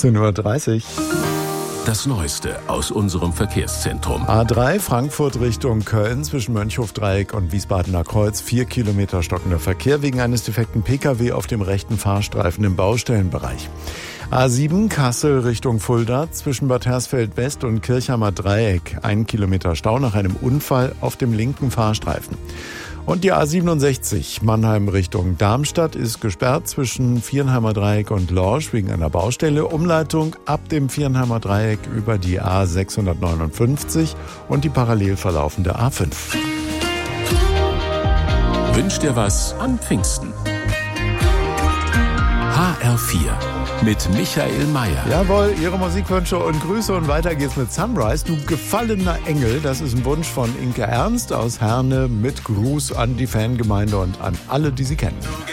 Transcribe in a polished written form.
18:30 Uhr. Das Neueste aus unserem Verkehrszentrum. A3 Frankfurt Richtung Köln zwischen Mönchhofdreieck und Wiesbadener Kreuz. 4 Kilometer stockender Verkehr wegen eines defekten Pkw auf dem rechten Fahrstreifen im Baustellenbereich. A7 Kassel Richtung Fulda zwischen Bad Hersfeld West und Kirchheimer Dreieck. 1 Kilometer Stau nach einem Unfall auf dem linken Fahrstreifen. Und die A67 Mannheim Richtung Darmstadt ist gesperrt zwischen Viernheimer Dreieck und Lorsch wegen einer Baustelle. Umleitung ab dem Viernheimer Dreieck über die A659 und die parallel verlaufende A5. Wünscht dir was an Pfingsten? HR4 mit Michael Mayer. Jawohl, Ihre Musikwünsche und Grüße und weiter geht's mit Sunrise. Du gefallener Engel, das ist ein Wunsch von Inke Ernst aus Herne mit Gruß an die Fangemeinde und an alle, die sie kennen.